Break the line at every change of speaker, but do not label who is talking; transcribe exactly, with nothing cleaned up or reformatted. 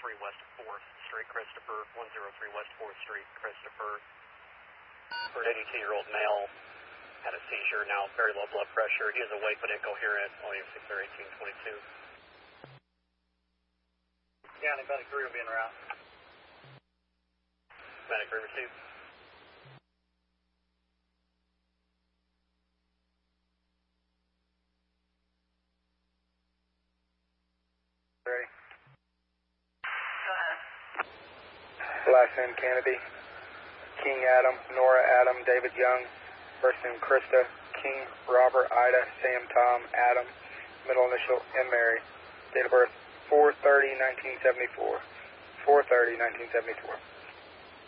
three West fourth Street, Christopher. one oh three West fourth Street, Christopher. For an eighty-two-year-old male, had a seizure, now very low blood pressure. He is awake but incoherent, only six or eighteen twenty-two.
County Medic three will be en route.
Medic three received.
Ready.
Go ahead.
Last name Kennedy. King Adam, Nora Adam, David Young. First name Krista. King, Robert, Ida, Sam, Tom, Adam. Middle initial M. Mary. Date of birth four thirty nineteen seventy-four. four thirty nineteen seventy-four.